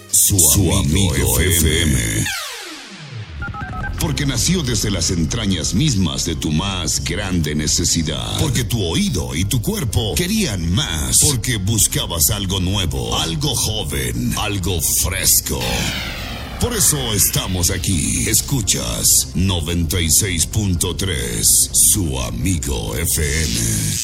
Su amigo FM. Porque nació desde las entrañas mismas de tu más grande necesidad. Porque tu oído y tu cuerpo querían más. Porque buscabas algo nuevo, algo joven, algo fresco. Por eso estamos aquí. Escuchas 96.3, su amigo FM.